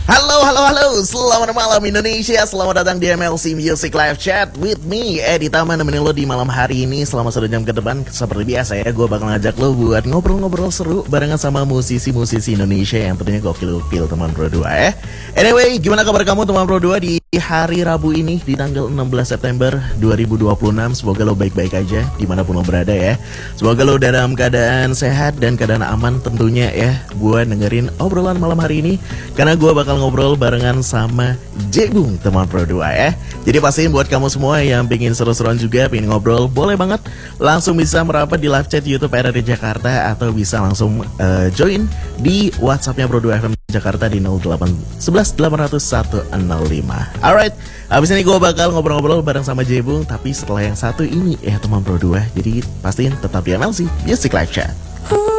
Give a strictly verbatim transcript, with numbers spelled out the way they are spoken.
Halo, halo, halo, selamat malam Indonesia. Selamat datang di M L C Music Live Chat with me, Edi Tama, nemenin lo di malam hari ini selama satu jam ke depan. Seperti biasa ya, gue bakal ngajak lo buat ngobrol-ngobrol seru barengan sama musisi-musisi Indonesia yang tentunya gokil-gokil teman Pro dua ya. Anyway, gimana kabar kamu teman Pro dua di hari Rabu ini di tanggal enam belas September dua ribu dua puluh enam? Semoga lo baik-baik aja dimanapun lo berada ya. Semoga lo dalam keadaan sehat dan keadaan aman tentunya ya, buat dengerin obrolan malam hari ini. Karena gue bakal ngobrol barengan sama Jebung teman Pro dua ya. Jadi pastiin buat kamu semua yang pengen seru-seruan juga, pengen ngobrol, boleh banget langsung bisa merapat di live chat YouTube R R D Jakarta, atau bisa langsung uh, join di WhatsAppnya Pro dua F M Jakarta di nol delapan satu satu delapan nol satu nol lima. Alright, habis ini gue bakal ngobrol-ngobrol bareng sama Jebung, tapi setelah yang satu ini ya teman Pro dua. Jadi pastiin tetap di M L C Music Live Chat.